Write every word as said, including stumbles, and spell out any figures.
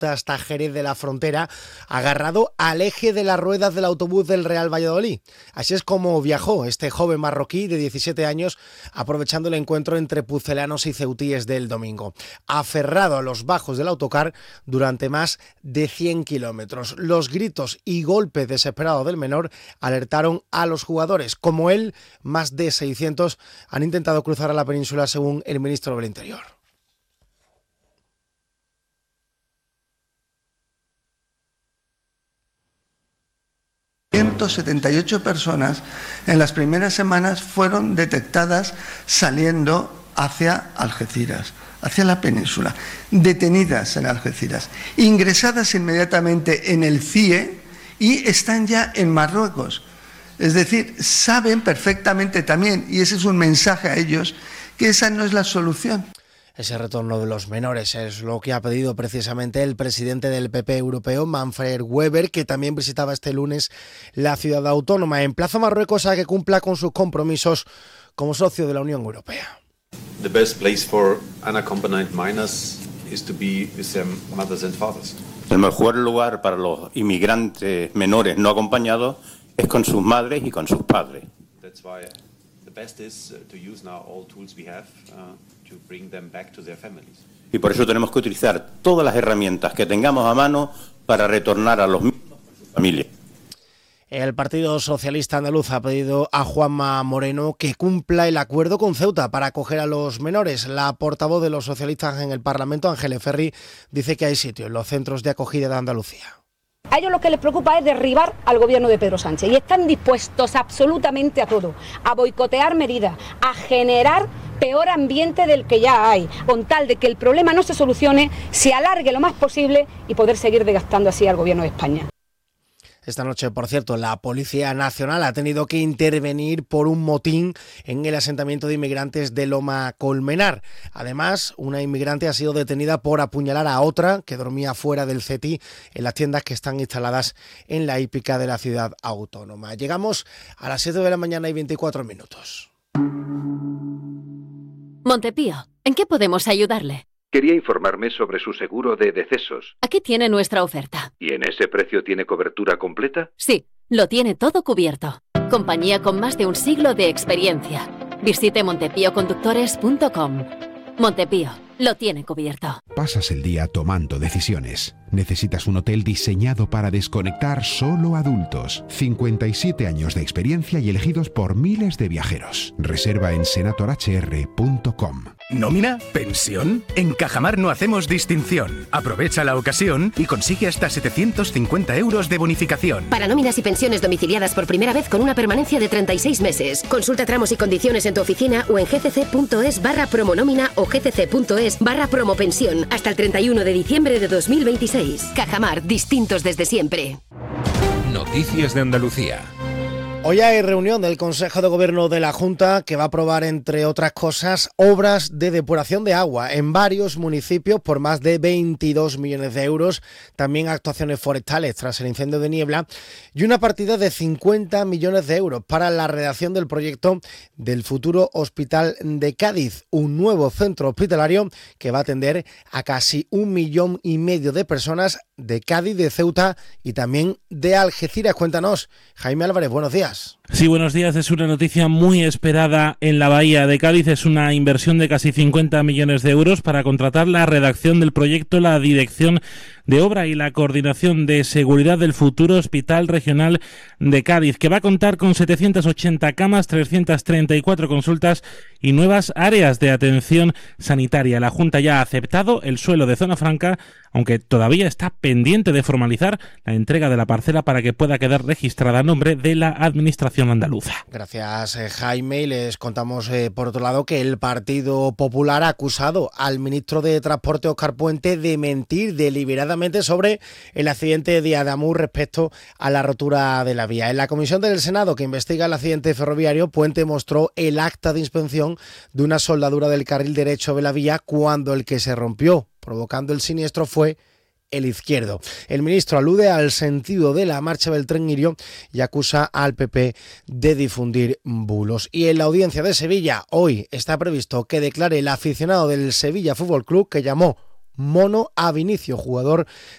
hasta Jerez de la Frontera, agarrado al eje de las ruedas del autobús del Real Valladolid. Así es como viajó este joven marroquí de diecisiete años, aprovechando el encuentro entre pucelanos y ceutíes del domingo. Aferrado a los bajos del autocar durante más de cien kilómetros. Los gritos y golpes desesperados del menor alertaron a los jugadores. Como él, más de seiscientos han intentado cruzar a la península, según el ministro del Interior. ciento setenta y ocho personas en las primeras semanas fueron detectadas saliendo hacia Algeciras, hacia la península, detenidas en Algeciras, ingresadas inmediatamente en el C I E y están ya en Marruecos. Es decir, saben perfectamente también, y ese es un mensaje a ellos, que esa no es la solución. Ese retorno de los menores es lo que ha pedido precisamente el presidente del P P europeo, Manfred Weber, que también visitaba este lunes la ciudad autónoma. Emplaza a Marruecos a que cumpla con sus compromisos como socio de la Unión Europea. The best place for unaccompanied minors is to be with their mothers and fathers. El mejor lugar para los inmigrantes menores no acompañados es con sus madres y con sus padres. That's why the best is to use now all tools we have uh, to bring them back to their families. Y por eso tenemos que utilizar todas las herramientas que tengamos a mano para retornar a los mismos a sus familias. El Partido Socialista Andaluz ha pedido a Juanma Moreno que cumpla el acuerdo con Ceuta para acoger a los menores. La portavoz de los socialistas en el Parlamento, Ángeles Ferri, dice que hay sitio en los centros de acogida de Andalucía. A ellos lo que les preocupa es derribar al gobierno de Pedro Sánchez y están dispuestos absolutamente a todo, a boicotear medidas, a generar peor ambiente del que ya hay, con tal de que el problema no se solucione, se alargue lo más posible y poder seguir desgastando así al gobierno de España. Esta noche, por cierto, la Policía Nacional ha tenido que intervenir por un motín en el asentamiento de inmigrantes de Loma Colmenar. Además, una inmigrante ha sido detenida por apuñalar a otra que dormía fuera del C E T I en las tiendas que están instaladas en la hípica de la ciudad autónoma. Llegamos a las siete de la mañana y veinticuatro minutos. Montepío, ¿en qué podemos ayudarle? Quería informarme sobre su seguro de decesos. Aquí tiene nuestra oferta. ¿Y en ese precio tiene cobertura completa? Sí, lo tiene todo cubierto. Compañía con más de un siglo de experiencia. Visite montepío conductores punto com. Montepío, lo tiene cubierto. Pasas el día tomando decisiones. Necesitas un hotel diseñado para desconectar solo adultos. cincuenta y siete años de experiencia y elegidos por miles de viajeros. Reserva en senator h r punto com. ¿Nómina? ¿Pensión? En Cajamar no hacemos distinción. Aprovecha la ocasión y consigue hasta setecientos cincuenta euros de bonificación. Para nóminas y pensiones domiciliadas por primera vez con una permanencia de treinta y seis meses. Consulta tramos y condiciones en tu oficina o en gcc.es barra promonómina o gcc.es barra promopensión hasta el treinta y uno de diciembre de dos mil veintiséis. Cajamar, distintos desde siempre. Noticias de Andalucía. Hoy hay reunión del Consejo de Gobierno de la Junta que va a aprobar, entre otras cosas, obras de depuración de agua en varios municipios por más de veintidós millones de euros, también actuaciones forestales tras el incendio de Niebla y una partida de cincuenta millones de euros para la redacción del proyecto del futuro Hospital de Cádiz, un nuevo centro hospitalario que va a atender a casi un millón y medio de personas de Cádiz, de Ceuta y también de Algeciras. Cuéntanos, Jaime Álvarez, buenos días. Sí, buenos días. Es una noticia muy esperada en la Bahía de Cádiz. Es una inversión de casi cincuenta millones de euros para contratar la redacción del proyecto, la dirección de obra y la coordinación de seguridad del futuro Hospital Regional de Cádiz, que va a contar con setecientas ochenta camas, trescientas treinta y cuatro consultas y nuevas áreas de atención sanitaria. La Junta ya ha aceptado el suelo de Zona Franca, aunque todavía está pendiente de formalizar la entrega de la parcela para que pueda quedar registrada a nombre de la Administración andaluza. Gracias, Jaime. Y les contamos, eh, por otro lado, que el Partido Popular ha acusado al ministro de Transporte, Óscar Puente, de mentir deliberadamente sobre el accidente de Adamuz respecto a la rotura de la vía. En la comisión del Senado que investiga el accidente ferroviario, Puente mostró el acta de inspección de una soldadura del carril derecho de la vía cuando el que se rompió, provocando el siniestro, fue el izquierdo. El ministro alude al sentido de la marcha del tren Irio y acusa al P P de difundir bulos. Y en la audiencia de Sevilla, hoy está previsto que declare el aficionado del Sevilla Fútbol Club que llamó mono a Vinicio, jugador